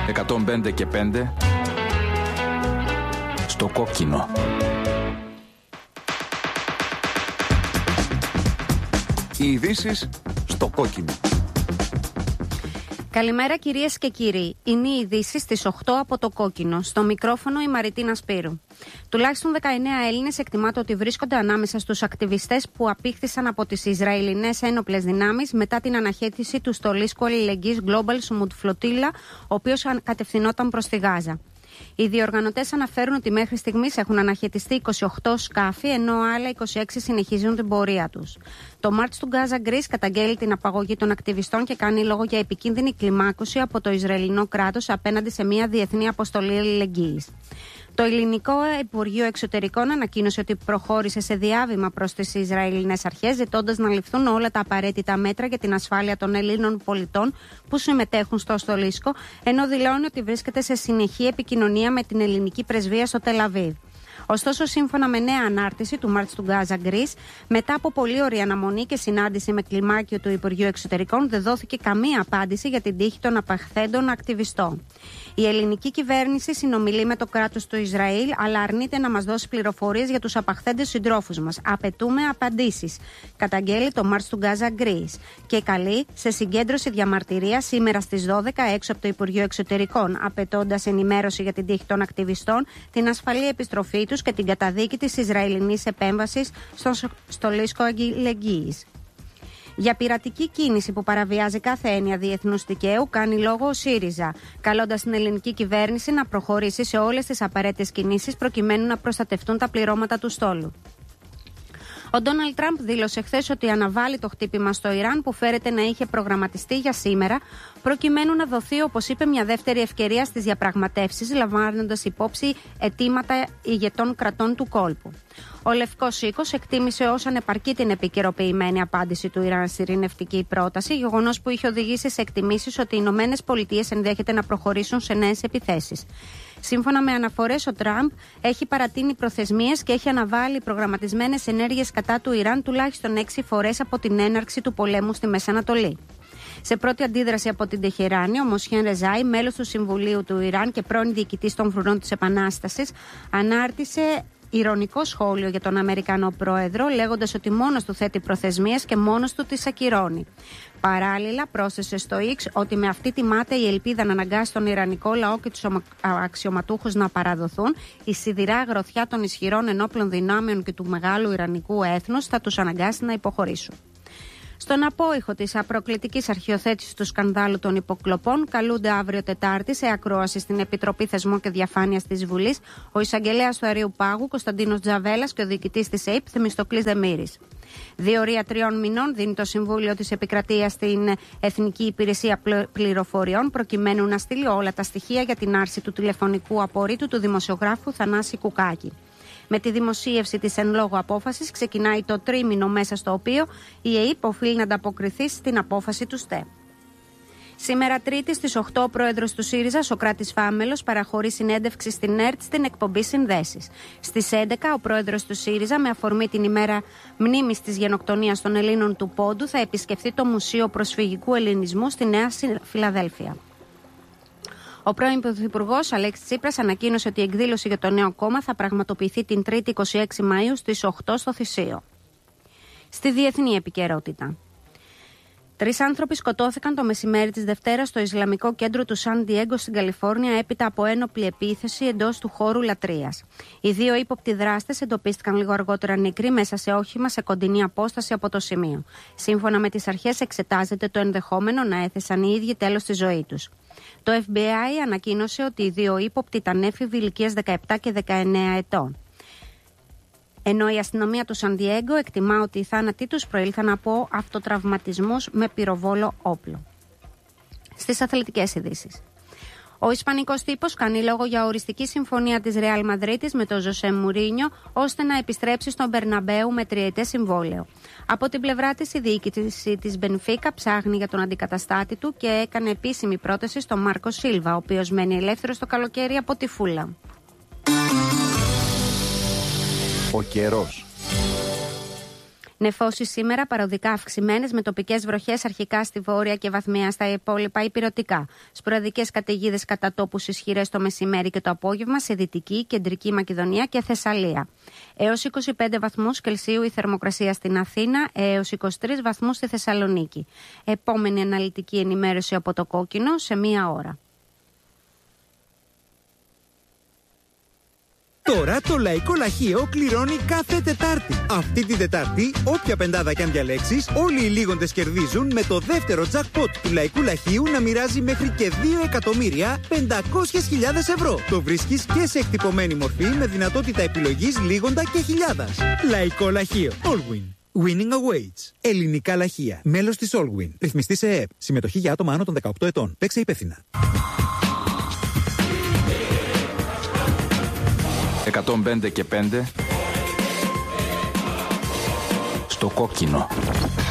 105 και 5 στο κόκκινο. Οι ειδήσεις στο κόκκινο. Καλημέρα κυρίες και κύριοι. Είναι οι ειδήσεις στις 8 από το κόκκινο. Στο μικρόφωνο η Μαριτίνα Σπύρου. Τουλάχιστον 19 Έλληνες εκτιμάται ότι βρίσκονται ανάμεσα στους ακτιβιστές που απήχθησαν από τις Ισραηλινές ένοπλες δυνάμεις μετά την αναχέτηση του στολίσκου αλληλεγγύης Global Smooth Flotilla, ο οποίος κατευθυνόταν προς τη Γάζα. Οι διοργανωτές αναφέρουν ότι μέχρι στιγμής έχουν αναχαιτιστεί 28 σκάφη, ενώ άλλα 26 συνεχίζουν την πορεία τους. Το March to Gaza Greece καταγγέλει την απαγωγή των ακτιβιστών και κάνει λόγο για επικίνδυνη κλιμάκωση από το Ισραηλινό κράτος απέναντι σε μια διεθνή αποστολή αλληλεγγύης. Το ελληνικό Υπουργείο Εξωτερικών ανακοίνωσε ότι προχώρησε σε διάβημα προς τις Ισραηλινές αρχές, ζητώντας να ληφθούν όλα τα απαραίτητα μέτρα για την ασφάλεια των Ελλήνων πολιτών που συμμετέχουν στο στολίσκο, ενώ δηλώνει ότι βρίσκεται σε συνεχή επικοινωνία με την ελληνική πρεσβεία στο Τελαβίβ. Ωστόσο, σύμφωνα με νέα ανάρτηση του March to Gaza Greece, μετά από πολλή ωρή αναμονή και συνάντηση με κλιμάκιο του Υπουργείου Εξωτερικών, δεν δόθηκε καμία απάντηση για την τύχη των απαχθέντων ακτιβιστών. Η ελληνική κυβέρνηση συνομιλεί με το κράτος του Ισραήλ, αλλά αρνείται να μας δώσει πληροφορίες για τους απαχθέντες συντρόφους μας. Απαιτούμε απαντήσεις, καταγγέλει το March to Gaza Greece και καλεί σε συγκέντρωση διαμαρτυρία σήμερα στις 12 έξω από το Υπουργείο Εξωτερικών, απαιτώντας ενημέρωση για την τύχη των ακτιβιστών, την ασφαλή επιστροφή τους και την καταδίκη της Ισραηλινής επέμβασης στο στολίσκο αλληλεγγύης. Για πειρατική κίνηση που παραβιάζει κάθε έννοια διεθνούς δικαίου, κάνει λόγο ο ΣΥΡΙΖΑ, καλώντας την ελληνική κυβέρνηση να προχωρήσει σε όλες τις απαραίτητες κινήσεις προκειμένου να προστατευτούν τα πληρώματα του στόλου. Ο Ντόναλντ Τραμπ δήλωσε χθες ότι αναβάλει το χτύπημα στο Ιράν που φέρεται να είχε προγραμματιστεί για σήμερα, προκειμένου να δοθεί, όπως είπε, μια δεύτερη ευκαιρία στις διαπραγματεύσεις, λαμβάνοντας υπόψη αιτήματα ηγετών κρατών του κόλπου. Ο Λευκός Οίκος εκτίμησε ως ανεπαρκή την επικαιροποιημένη απάντηση του Ιράν στη ειρηνευτική πρόταση, γεγονός που είχε οδηγήσει σε εκτιμήσεις ότι οι Ηνωμένες Πολιτείες ενδέχεται να προχωρήσουν σε νέες επιθέσεις. Σύμφωνα με αναφορές, ο Τραμπ έχει παρατείνει προθεσμίες και έχει αναβάλει προγραμματισμένες ενέργειες κατά του Ιράν τουλάχιστον 6 φορές από την έναρξη του πολέμου στη Μέση Ανατολή. Σε πρώτη αντίδραση από την Τεχεράνη, ο Μοσχέν Ρεζάι, μέλος του Συμβουλίου του Ιράν και πρώην διοικητής των φρουρών της Επανάστασης, ανάρτησε ηρωνικό σχόλιο για τον Αμερικανό πρόεδρο, λέγοντας ότι μόνος του θέτει προθεσμίες και μόνος του τις ακυρώνει. Παράλληλα, πρόσθεσε στο X ότι με αυτή τιμάται η ελπίδα να αναγκάσει τον Ιρανικό λαό και τους αξιωματούχους να παραδοθούν. Η σιδηρά γροθιά των ισχυρών ενόπλων δυνάμεων και του μεγάλου Ιρανικού έθνους θα τους αναγκάσει να υποχωρήσουν. Στον απόϊχο της απροκλητικής αρχιοθέτησης του σκανδάλου των υποκλοπών, καλούνται αύριο Τετάρτη σε ακρόαση στην Επιτροπή Θεσμών και Διαφάνειας της Βουλής ο εισαγγελέας του Αερίου Πάγου Κωνσταντίνος Τζαβέλας και ο διοικητής της ΕΙΠ Θεμιστοκλής Δεμήρης. Διορία 3 μηνών δίνει το Συμβούλιο της Επικρατείας στην Εθνική Υπηρεσία Πληροφοριών, προκειμένου να στείλει όλα τα στοιχεία για την άρση του τηλεφωνικού απορρίτου του δημοσιογράφου Θανάση Κουκάκη. Με τη δημοσίευση της εν λόγω απόφασης ξεκινάει το τρίμηνο μέσα στο οποίο η ΕΙΠ οφείλει να ανταποκριθεί στην απόφαση του ΣΤΕ. Σήμερα Τρίτη στις 8 ο πρόεδρος του ΣΥΡΙΖΑ, Σωκράτης Φάμελος, παραχωρεί συνέντευξη στην ΕΡΤ στην εκπομπή Συνδέσεις. Στις 11 ο πρόεδρος του ΣΥΡΙΖΑ, με αφορμή την ημέρα μνήμης της γενοκτονίας των Ελλήνων του Πόντου, θα επισκεφθεί το Μουσείο Προσφυγικού Ελληνισμού στη Νέα Φιλαδέλφια. Ο πρώην Πρωθυπουργός Αλέξης Τσίπρας ανακοίνωσε ότι η εκδήλωση για το νέο κόμμα θα πραγματοποιηθεί την Τρίτη 26 Μαΐου στις 8 στο Θησείο. Στη διεθνή επικαιρότητα. 3 άνθρωποι σκοτώθηκαν το μεσημέρι της Δευτέρας στο Ισλαμικό κέντρο του Σαν Ντιέγκο στην Καλιφόρνια έπειτα από ένοπλη επίθεση εντός του χώρου λατρείας. Οι 2 ύποπτοι δράστες εντοπίστηκαν λίγο αργότερα νεκροί μέσα σε όχημα σε κοντινή απόσταση από το σημείο. Σύμφωνα με τις αρχές, εξετάζεται το ενδεχόμενο να έθεσαν οι ίδιοι τέλος στη ζωή τους. Το FBI ανακοίνωσε ότι οι 2 ύποπτοι ήταν έφηβοι ηλικίας 17 και 19 ετών. Ενώ η αστυνομία του Σαν Ντιέγκο εκτιμά ότι οι θάνατοι τους προήλθαν από αυτοτραυματισμούς με πυροβόλο όπλο. Στις αθλητικές ειδήσεις. Ο Ισπανικός τύπος κάνει λόγο για οριστική συμφωνία της Ρεάλ Μαδρίτης με τον Ζωσέ Μουρίνιο ώστε να επιστρέψει στον Μπερναμπέου με 3ετές συμβόλαιο. Από την πλευρά της, η διοίκηση της Μπενφίκα ψάχνει για τον αντικαταστάτη του και έκανε επίσημη πρόταση στον Μάρκο Σίλβα, ο οποίος μένει ελεύθερος το καλοκαίρι από τη Φούλα. Ο καιρός. Νεφώσεις σήμερα παροδικά αυξημένες με τοπικές βροχές αρχικά στη βόρεια και βαθμία στα υπόλοιπα υπηρετικά. Σποραδικές καταιγίδες κατά τόπους ισχυρές το μεσημέρι και το απόγευμα σε Δυτική, Κεντρική Μακεδονία και Θεσσαλία. Έως 25 βαθμούς Κελσίου η θερμοκρασία στην Αθήνα, έως 23 βαθμούς στη Θεσσαλονίκη. Επόμενη αναλυτική ενημέρωση από το Κόκκινο σε 1 ώρα. Τώρα το Λαϊκό Λαχείο κληρώνει κάθε Τετάρτη. Αυτή την Τετάρτη, όποια πεντάδα κι αν διαλέξεις, όλοι οι λίγοντες κερδίζουν με το δεύτερο jackpot του Λαϊκού Λαχείου να μοιράζει μέχρι και 2.500.000 ευρώ. Το βρίσκεις και σε εκτυπωμένη μορφή με δυνατότητα επιλογής λίγοντα και χιλιάδας. Λαϊκό Λαχείο. Allwin. Winning awaits. Ελληνικά λαχεία. Μέλος της Allwin. Ρυθμιστή σε ΕΕΠ. Συμμετοχή για άτομα άνω των 18 ετών. Παίξε υπεύθυνα. 105 και 5 στο Κόκκινο.